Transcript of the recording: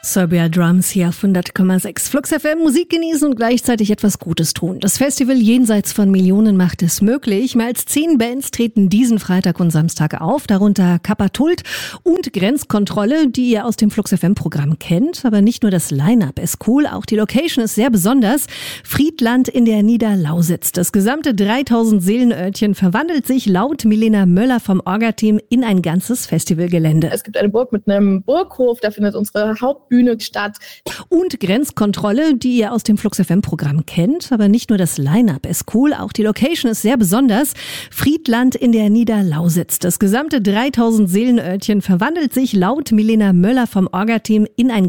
Serbia Drums hier auf 100,6 Flux FM. Musik genießen und gleichzeitig etwas Gutes tun. Das Festival Jenseits von Millionen macht es möglich. Mehr als 10 Bands treten diesen Freitag und Samstag auf, darunter Kappa-Tult und Grenzkontrolle, die ihr aus dem Flux FM-Programm kennt. Aber nicht nur das Line-Up ist cool, auch die Location ist sehr besonders. Friedland in der Niederlausitz. Das gesamte 3000 Seelenörtchen verwandelt sich laut Milena Möller vom Orga-Team in ein ganzes Festivalgelände. Es gibt eine Burg mit einem Burghof, da findet unsere Hauptbühne statt. Und Grenzkontrolle, die ihr aus dem Flux FM-Programm kennt. Aber nicht nur das Line-Up ist cool, auch die Location ist sehr besonders. Friedland in der Niederlausitz. Das gesamte 3000 Seelenörtchen verwandelt sich laut Milena Möller vom Orga-Team in ein